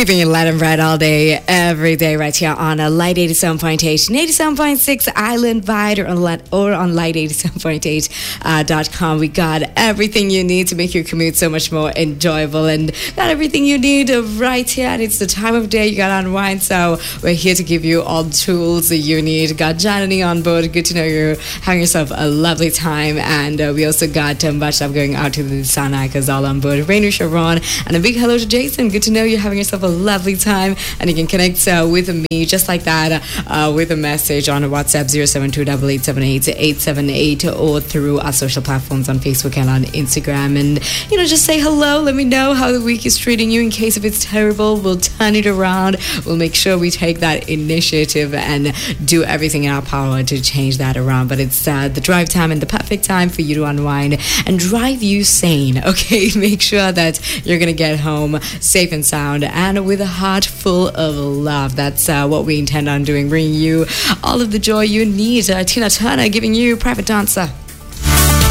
Keeping it light and bright all day, every day, right here on a Light 87.8 and 87.6 Island Wide or on Light87.8.com. We got everything you need to make your commute so much more enjoyable, and got everything you need right here. And it's the time of day you got to unwind, so we're here to give you all the tools that you need. Got Janani on board. Good to know you're having yourself a lovely time. And we also got much love going out to the Sanakas all on board. Rainu Sharon, and a big hello to Jason. Good to know you're having yourself a lovely time, and you can connect with me just like that with a message on WhatsApp 07288788878 or through our social platforms on Facebook and on Instagram. And just say hello. Let me know how the week is treating you. In case if it's terrible, we'll turn it around. We'll make sure we take that initiative and do everything in our power to change that around. But it's the drive time and the perfect time for you to unwind and drive you sane. Okay, make sure that you're gonna get home safe and sound and with a heart full of love. That's what we intend on doing, bringing you all of the joy you need. Tina Turner giving you Private Dancer.